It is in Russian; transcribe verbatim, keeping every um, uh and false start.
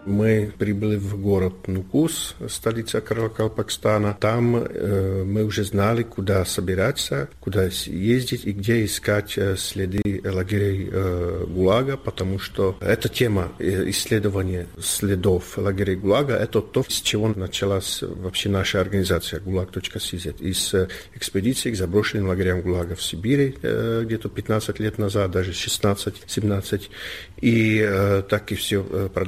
Мы прибыли в город Нукус, столица Каракалпакстана. Там э, мы уже знали, куда собираться, куда ездить и где искать э, следы лагерей э, ГУЛАГа, потому что эта тема э, исследования следов лагерей ГУЛАГа, это то, с чего началась вообще наша организация гулаг точка си зет. Из э, экспедиции к заброшенным лагерям ГУЛАГа в Сибири э, где-то пятнадцать лет назад, даже шестнадцать-семнадцать. И э, так и все продолжается.